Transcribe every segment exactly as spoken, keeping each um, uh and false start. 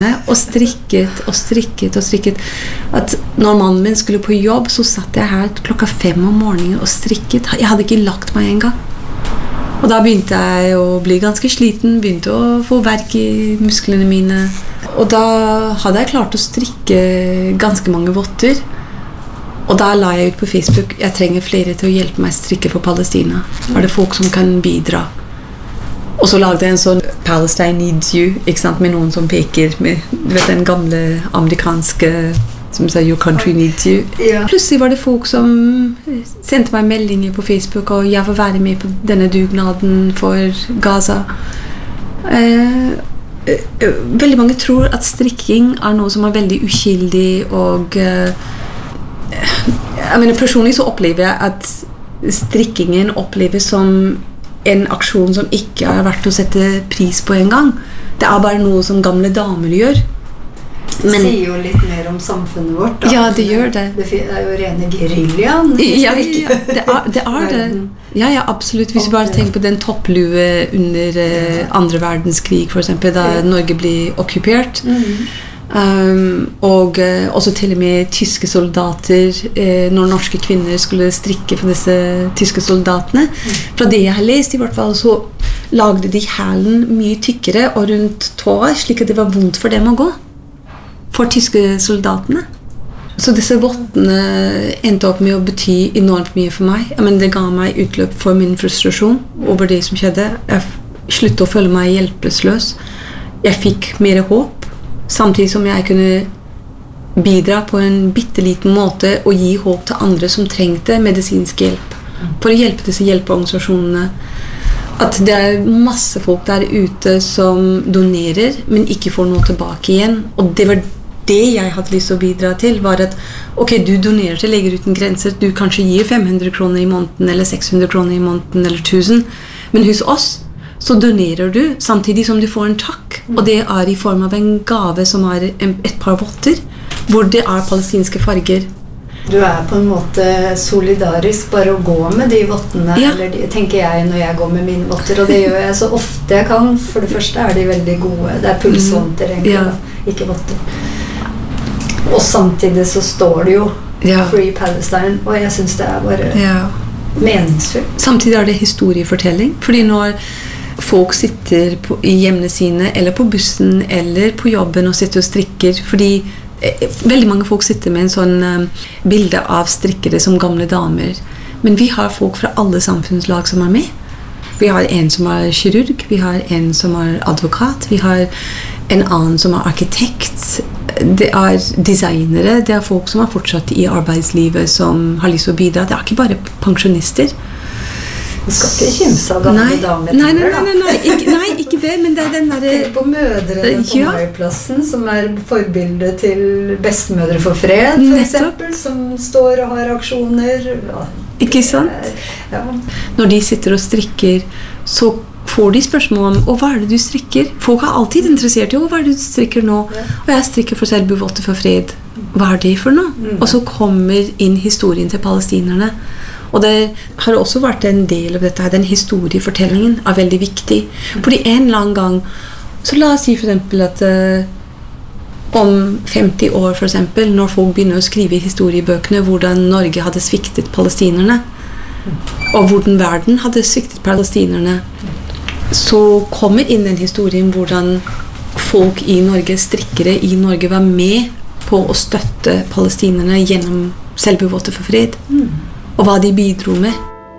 og strikket og strikket og strikket at når mannen min skulle på jobb så satt jeg her klokka fem om morgenen og strikket. Jeg hadde ikke lagt meg en gang, og da begynte jeg å bli ganske sliten, begynte å få verk i musklene mine, og da hadde jeg klart å strikke ganske mange votter, og da la jeg ut på Facebook jeg trenger flere til å hjelpe meg å strikke for Palestina. Var det folk som kan bidra? Og så lagde jeg en sånn Palestine needs you, ikke sant, med noen som peker med, du vet, den gamle amerikanske som sier your country needs you. Ja. Plutselig var det folk som sendte meg meldinger på Facebook, og jeg vil være med på denne dugnaden for Gaza. Eh, veldig mange tror at strikking er noe som er veldig uskyldig, og eh, jeg mener, personlig så opplever jeg at strikkingen oppleves som en aksjon som ikke er verdt å sette pris på en gang. Det er bare noe som gamle damer gjør. Men, det sier jo litt mer om samfunnet vårt. Da. Ja, det gjør det. Det er jo rene guerillaen. Ja, ja, det er det. Er det. Ja, ja, absolutt. Hvis vi bare tenker på den topplue under eh, andre verdenskrig, for eksempel, da Norge blir okkupert. Mm. Um, og uh, også til og med tyske soldater uh, når norske kvinner skulle strikke for disse tyske soldatene. Fra det jeg har lest i hvert fall, så lagde de hælen mye tykkere og rundt tåa, slik at det var vondt for dem å gå, for tyske soldatene. Så disse vottene endte opp med å bety enormt mye for meg. Men det ga meg utløp for min frustrasjon over det som skjedde. Jeg sluttet å føle meg hjelpeløs. Jeg fikk mer håp, samtidig som jeg kunne bidra på en bitteliten måte og gi håp til andre som trengte medisinsk hjelp. For å hjelpe disse hjelpeorganisasjonene. At det er masse folk der ute som donerer, men ikke får noe tilbake igjen. Og det var det jeg hadde lyst til å bidra til, var at ok, du donerer til Leger Uten Grenser, du kanskje gir fem hundre kroner i måneden, eller seks hundre kroner i måneden, eller tusen, men hos oss så donerer du samtidig som du får en takk, og det er i form av en gave som er et par votter, hvor det er palestinske farger. Du er på en måte solidarisk bare å gå med de vottene, ja. Eller de, tenker jeg når jeg går med mine votter, og det gjør jeg så ofte jeg kan. For det første er de veldig gode, det er pulsvonter egentlig, ja. Da, ikke votter. Og samtidig så står det jo ja. Free Palestine, og jeg synes det er bare ja. Meningsfullt. Samtidig er det historiefortelling, fordi når folk sitter på, i hjemmene sine, eller på bussen, eller på jobben og sitter og strikker, fordi eh, veldig mange folk sitter med en sånn eh, bilde av strikkere som gamle damer. Men vi har folk fra alle samfunnslag som er med. Vi har en som er kirurg, vi har en som er advokat, vi har en annen som er arkitekt, det er designere, det er folk som er fortsatt i arbeidslivet som har lyst til å bidra. Det er ikke bare pensjonister. Du skal ikke kymse av gamle nei, damer. Nei, nei, nei, nei, nei, ikke, nei, ikke det, men det er den der... Tenk på mødrene på ja. Maiplassen, som er forbilde til bestemødre for fred, for eksempel, som står og har aksjoner. Ja. Ikke sant? Ja. Når de sitter og strikker, så får de spørsmål om, og hva er det du strikker? Folk er alltid interessert i, og hva er det du strikker nå? Ja. Og jeg strikker for Selbuvotter for fred. Hva er det for noe? Mm. Og så kommer inn historien til palestinerne. Og det har også vært en del av dette, den historiefortellingen er veldig viktig. Fordi en eller annen gang, så la oss si for eksempel at uh, om femti år for eksempel, når folk begynner å skrive i historiebøkene hvordan Norge hadde sviktet palestinerne, og hvordan verden hadde sviktet palestinerne, så kommer inn den historien hvordan folk i Norge, strikkere i Norge, var med på å støtte palestinerne gjennom Selbuvotter for fred. Mm. Og hva de bidro med.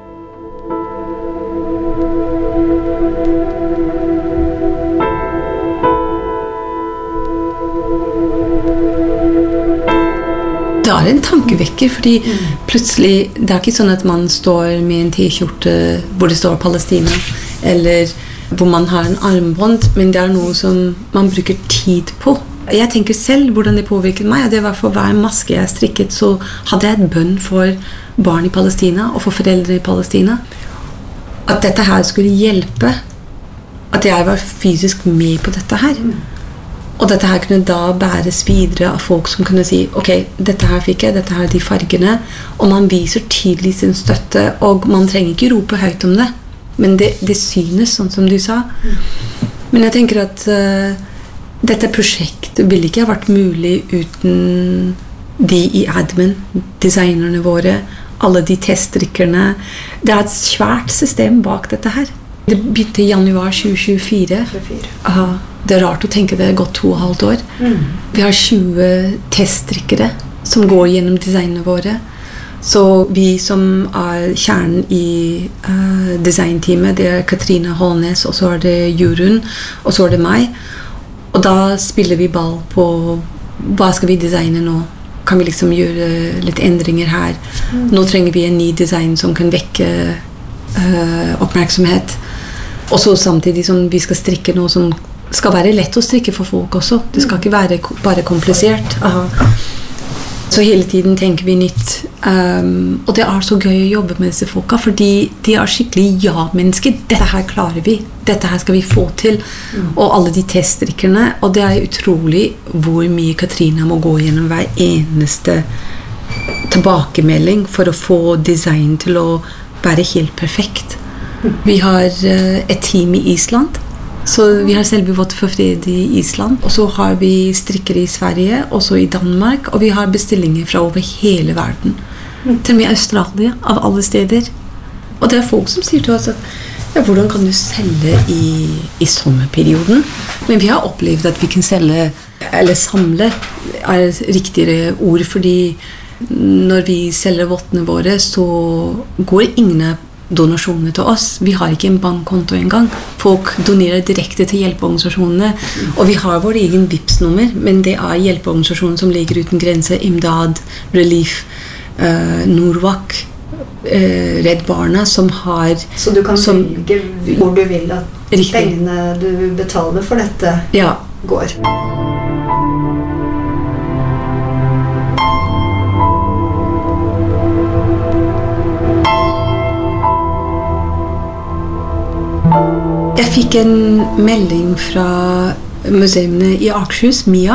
Det er en tankevekker, fordi mm. plutselig, det er ikke sånn at man står med en t-skjorte hvor det står Palestina, eller hvor man har en armbånd, men det er noe som man bruker tid på. Jeg tenker selv hvordan det påvirket meg. Det var for hver maske jeg strikket, så hadde jeg et bønn for barn i Palestina og for foreldre i Palestina. At dette her skulle hjelpe. At jeg var fysisk med på dette her. Og dette her kunne da bæres videre av folk som kunne si, ok, dette her fikk jeg, dette her er de fargene. Og man viser tydelig sin støtte, og man trenger ikke rope høyt om det. Men det, det synes, sånn som du sa. Men jeg tenker at uh, dette prosjektet ville ikke ha vært mulig uten de i admin, designerne våre, alle de teststrikkerne. Det er et svært system bak dette her. Det begynte i januar tjue tjuefire. Aha, det er rart å tenke det er gått to og et halvt år. Mm. Vi har tjue teststrikkere som går gjennom designene våre. Så vi som er kjernen i uh, designteamet, det er Katrine Hånes, og så er det Jurun, og så er det meg. Og da spiller vi ball på hva skal vi designe nå? Kan vi liksom gjøre litt endringer her? Mm. Nå trenger vi en ny design som kan vekke uh, oppmerksomhet. Og så samtidig som vi skal strikke noe som skal være lett å strikke for folk også. Det skal ikke være bare komplisert. Aha. Så hele tiden tenker vi nytt. Um, og det er så gøy å jobbe med disse folka, fordi de er skikkelig ja-mennesker. Dette her klarer vi. Dette her skal vi få til. Mm. Og alle de teststrikkerne. Og det er utrolig hvor mye Katrine må gå gjennom hver eneste tilbakemelding for å få design til å være helt perfekt. Vi har uh, et team i Island. Så vi har Selbuvåtter for fred i Island, og så har vi strikkere i Sverige, også i Danmark, og vi har bestillinger fra over hele verden. Til og med Australia, av alle steder. Og det er folk som sier til oss at ja, hvordan kan du selge i, i sommerperioden? Men vi har opplevd at vi kan selge, eller samle, er riktigere ord, fordi når vi selger vottene våre, så går ingen donasjoner til oss. Vi har ikke en bankkonto engang. Folk donerer direkte til hjelpeorganisasjonene, og vi har vår egen Vipps-nummer, men det er hjelpeorganisasjoner som ligger uten grense, Imdad, Relief, uh, Norwak, uh, Redd Barna, som har... Så du kan som, velge hvor du vil at riktig. Pengene du betaler for dette ja. går. Jeg fikk en melding fra museene i Akershus, Mia,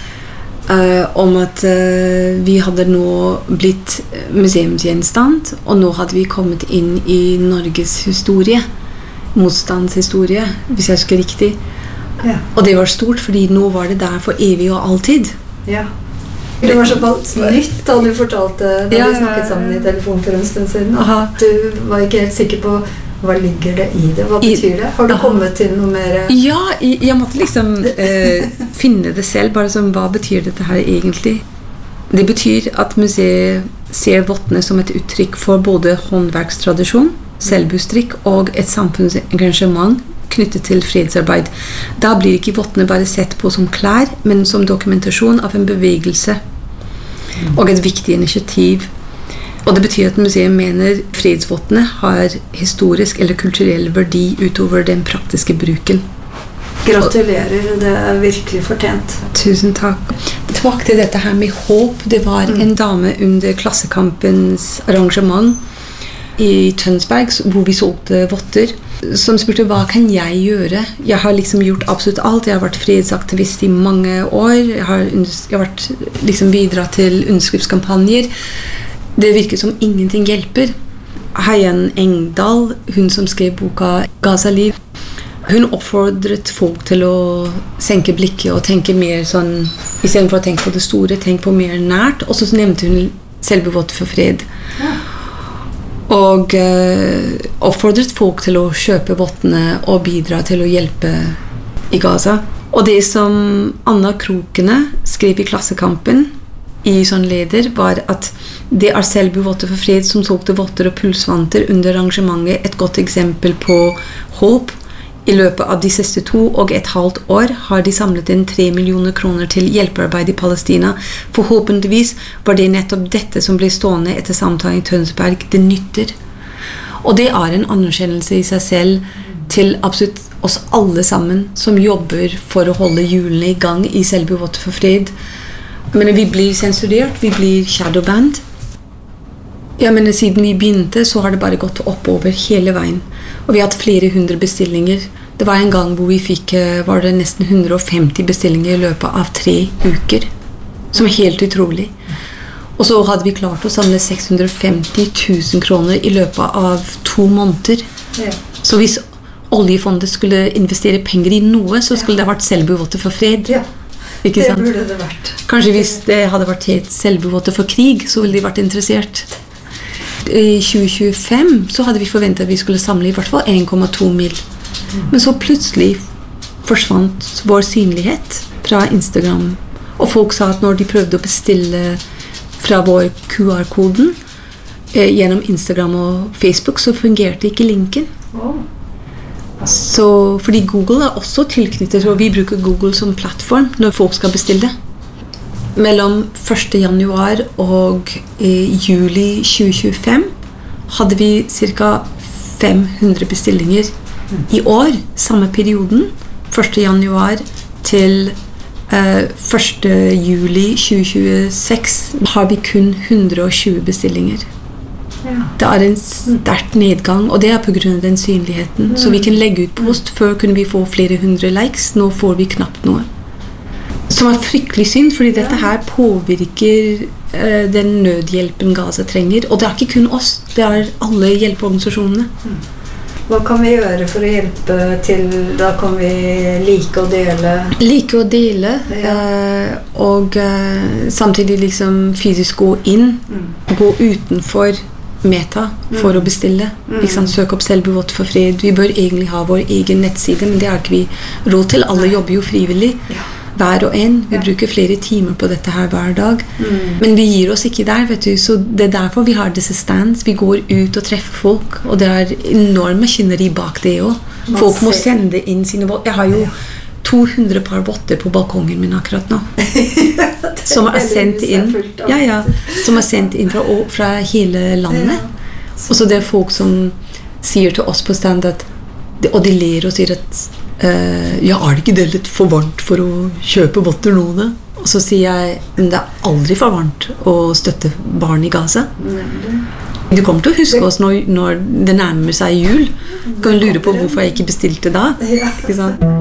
uh, om at uh, vi hadde nå blitt museumsgjenstand, og nå hadde vi kommet inn i Norges historie, motstandshistorie, hvis jeg husker riktig. Ja. Og det var stort, fordi nå var det der for evig og alltid. Ja. Det var såpass nytt da du fortalte, da ja, vi snakket sammen i telefon for en stund siden, at du var ikke helt sikker på hva ligger det i det? Hva betyr det? Har du kommet til noe mer? Ja, jeg måtte liksom eh, finne det selv, bare som hva betyr dette her egentlig? Det betyr at museet ser vottene som et uttrykk for både håndverkstradisjon, selvbustrikk og et samfunnsengasjement knyttet til fredsarbeid. Da blir ikke vottene bare sett på som klær, men som dokumentasjon av en bevegelse og et viktig initiativ. Og det betyr at museet mener fredsvottene har historisk eller kulturell verdi utover den praktiske bruken. Gratulerer, det er virkelig fortjent. Tusen takk. Tilbake til dette her med håp. Det var mm. en dame under Klassekampens arrangement i Tønsberg, hvor vi solgte votter, som spurte hva kan jeg gjøre? Jeg har liksom gjort absolutt alt. Jeg har vært fredsaktivist i mange år. Jeg har, jeg har vært liksom bidratt til underskriftskampanjer. Det virker som ingenting hjelper. Heian Engdahl, hun som skrev boka Gaza-liv, hun oppfordret folk til å senke blikket og tenke mer sånn, i stedet for å tenke på det store, tenke på mer nært. Og så nevnte hun Selbuvåtter for fred. Ja. Og uh, oppfordret folk til å kjøpe vottene og bidra til å hjelpe i Gaza. Og det som Anna Krokene skrev i Klassekampen i sånn leder, var at det er Selbuvåtter for fred som solgte votter og pulsvanter under arrangementet et godt eksempel på håp. I løpet av de siste to og et halvt år har de samlet inn tre millioner kroner til hjelpearbeid i Palestina. Forhåpentligvis var det nettopp dette som ble stående etter samtalen i Tønsberg. Det nytter. Og det er en anerkjennelse i seg selv til absolutt oss alle sammen som jobber for å holde hjulene i gang i Selbuvåtter for fred. Men vi blir sensurert, vi blir shadowband. Ja, men siden vi begynte, så har det bare gått oppover hele veien. Og vi har hatt flere hundre bestillinger. Det var en gang hvor vi fikk, var det nesten hundre og femti bestillinger i løpet av tre uker. Som er helt utrolig. Og så hadde vi klart å samle seks hundre og femti tusen kroner i løpet av to måneder. Ja. Så hvis oljefondet skulle investere penger i noe, så skulle det vært Selbuvotter for fred. Ja, ikke sant? Det burde det vært. Kanskje hvis det hadde vært helt Selbuvotter for krig, så ville de vært interessert. I tjue tjuefem så hadde vi forventet at vi skulle samle i hvert fall en komma to mil. Men så plutselig forsvant vår synlighet fra Instagram. Og folk sa at når de prøvde å bestille fra vår Q R-koden eh, gjennom Instagram og Facebook, så fungerte ikke linken. Oh. Så, fordi Google er også tilknyttet, og vi bruker Google som plattform når folk skal bestille det. Mellom første januar og eh, juli tjue tjuefem hadde vi ca. fem hundre bestillinger. I år, samme perioden, første januar til eh, første juli tjue tjueseks, har vi kun hundre og tjue bestillinger. Ja. Det er en sterk nedgang, og det er på grunn av den synligheten. Så vi kan legge ut post. Før kunne vi få flere hundre likes, nå får vi knapt noe. Som er fryktelig synd, fordi dette her påvirker uh, den nødhjelpen Gaza trenger. Og det er ikke kun oss, det er alle hjelpeorganisasjonene. Hva kan vi gjøre for å hjelpe til? Da kan vi like å dele. Like å dele, ja. uh, og uh, samtidig liksom fysisk gå inn, mm. gå utenfor Meta for mm. å bestille. Mm. Liksom, søk opp Selbuvotter for fred. Vi bør egentlig ha vår egen nettside, men det har ikke vi råd til. Alle jobber jo frivillig. Ja. Hver og en. Vi ja. bruker flere timer på dette her hver dag. Mm. Men vi gir oss ikke der, vet du. Så det er derfor vi har disse stands. Vi går ut og treffer folk, og det er enorme maskineri bak det også. Folk må sende inn sine votter. Jeg har jo to hundre par votter på balkongen min akkurat nå. Som er sendt inn. Ja, ja. Som er sendt inn fra, fra hele landet. Og så det er folk som sier til oss på stand at, og de ler og sier at Uh, ja, er det ikke det litt for varmt for å kjøpe votter nå da? Og så sier jeg, men det er aldri for varmt å støtte barn i Gaza. Du kommer til å huske oss når, når det nærmer seg jul. Du kan lure på hvorfor jeg ikke bestilte da. Ikke sant?